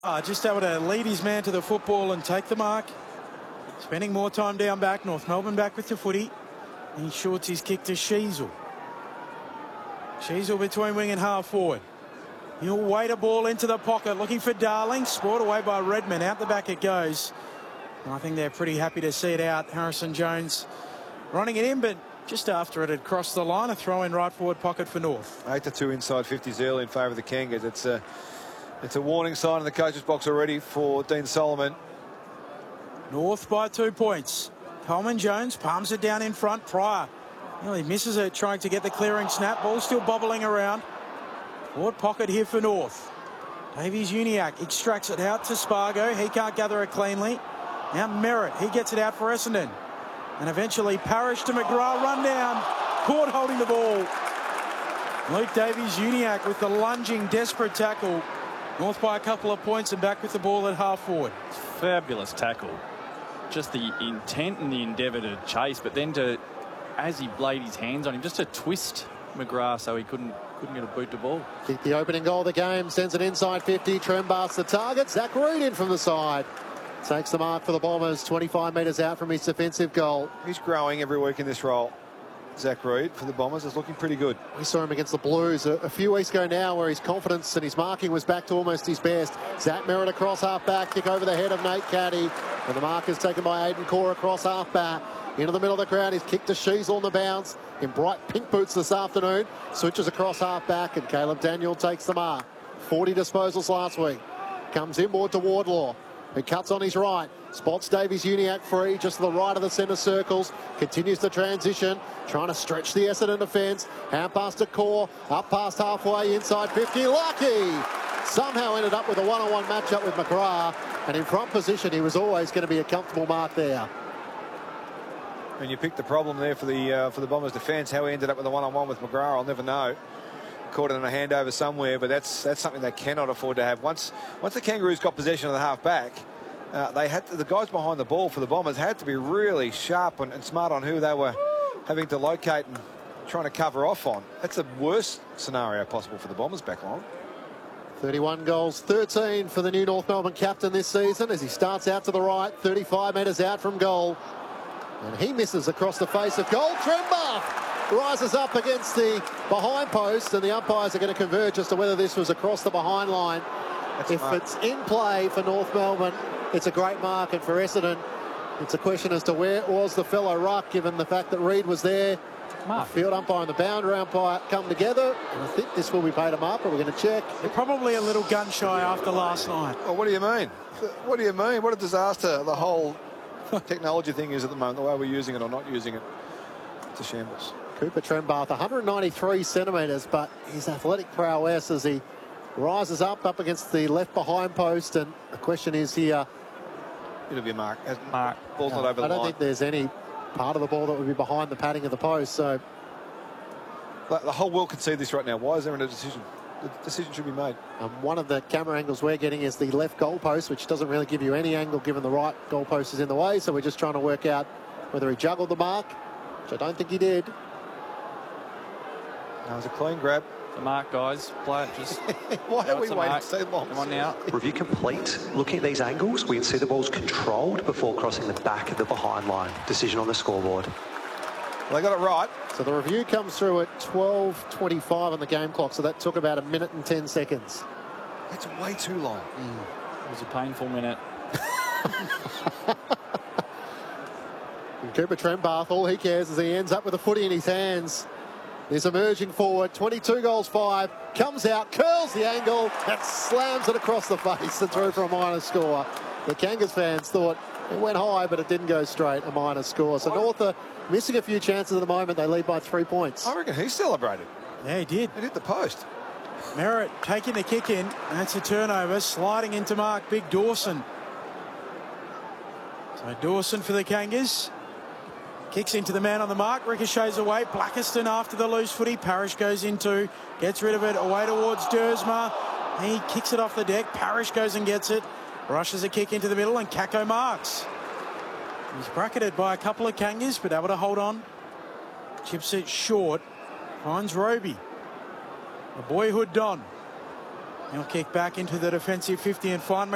Just able to lead his man to the football and take the mark. Spending more time down back. North Melbourne back with the footy. And he shorts his kick to Sheasel. Sheasel between wing and half forward. He'll wait a ball into the pocket, looking for Darling. Scored away by Redman. Out the back it goes. And I think they're pretty happy to see it out. Harrison Jones running it in, but just after it had crossed the line, a throw in right forward pocket for North. 8-2 inside 50s early in favour of the Kangas. It's a warning sign in the coach's box already for Dean Solomon. North by 2 points. Coleman Jones palms it down in front. Pryor nearly misses it, trying to get the clearing snap. Ball still bobbling around. Forward pocket here for North. Davies Uniacke extracts it out to Spargo. He can't gather it cleanly. Now Merritt, he gets it out for Essendon. And eventually Parrish to McGrath, run down. Court holding the ball. Luke Davies Uniacke with the lunging, desperate tackle. North by a couple of points and back with the ball at half forward. Fabulous tackle. Just the intent and the endeavour to chase, but then as he laid his hands on him, just to twist McGrath so he couldn't get a boot to ball. Kick the opening goal of the game, sends it inside 50. Trembath's the target. Zach Reid in from the side. Takes the mark for the Bombers, 25 metres out from his defensive goal. He's growing every week in this role. Zach Reid for the Bombers is looking pretty good. We saw him against the Blues a few weeks ago now, where his confidence and his marking was back to almost his best. Zach Merritt across half-back, kick over the head of Nate Caddy. And the mark is taken by Aiden Core across half-back. Into the middle of the crowd, his kick to Sheasel on the bounce. In bright pink boots this afternoon. Switches across half-back, and Caleb Daniel takes the mark. 40 disposals last week. Comes inboard to Wardlaw, who cuts on his right. Spots Davies Uniacke free, just to the right of the centre circles. Continues the transition, trying to stretch the Essendon defence. Hand pass to Core, up past halfway, inside 50. Lucky! Somehow ended up with a one-on-one matchup with McGrath. And in front position, he was always going to be a comfortable mark there. And you picked the problem there for the Bombers' defence. How he ended up with a one-on-one with McGrath, I'll never know. Caught it in a handover somewhere, but that's something they cannot afford to have. Once the Kangaroos got possession of the half-back, the guys behind the ball for the Bombers had to be really sharp and smart on who they were having to locate and trying to cover off on. That's the worst scenario possible for the Bombers back line. 31 goals, 13 for the new North Melbourne captain this season as he starts out to the right, 35 metres out from goal. And he misses across the face of goal. Trembath rises up against the behind post, and the umpires are going to converge as to whether this was across the behind line. If it's in play for North Melbourne, it's a great mark, and for Essendon, it's a question as to where was the fellow ruck, given the fact that Reid was there. The field umpire and the boundary umpire come together, and I think this will be paid a mark, but we're going to check. They're probably a little gun shy after last night. Oh, what do you mean? What do you mean? What a disaster the whole technology thing is at the moment, the way we're using it or not using it. It's a shambles. Cooper Trembath, 193 centimetres, but his athletic prowess as he rises up against the left behind post, and the question is here. It'll be a mark. Ball's not over the line. I don't think there's any part of the ball that would be behind the padding of the post, so the whole world can see this right now. Why is there a decision? The decision should be made. One of the camera angles we're getting is the left goalpost, which doesn't really give you any angle given the right goalpost is in the way, so we're just trying to work out whether he juggled the mark, which I don't think he did. That was a clean grab. The mark, guys. Play it just. Why are we waiting so long? Come on now. Review complete. Looking at these angles, we can see the ball's controlled before crossing the back of the behind line. Decision on the scoreboard. Well, they got it right. So the review comes through at 12:25 on the game clock, so that took about 1 minute and 10 seconds. That's way too long. It was a painful minute. And Cooper Trembath, all he cares is he ends up with a footy in his hands. He's emerging forward, 22 goals 5, comes out, curls the angle, and slams it across the face and through for a minor score. The Kangas fans thought it went high, but it didn't go straight, a minor score. So North are missing a few chances at the moment. They lead by 3 points. I reckon he celebrated. Yeah, he did. He hit the post. Merritt taking the kick in. That's a turnover. Sliding into mark, Big Dawson. So Dawson for the Kangas. Kicks into the man on the mark, ricochets away. Blackiston after the loose footy. Parrish goes into, gets rid of it, away towards Dersma. He kicks it off the deck. Parrish goes and gets it. Rushes a kick into the middle, and Kako marks. He's bracketed by a couple of Kangas, but able to hold on. Chips it short. Finds Roby. The boyhood Don. He'll kick back into the defensive 50 and find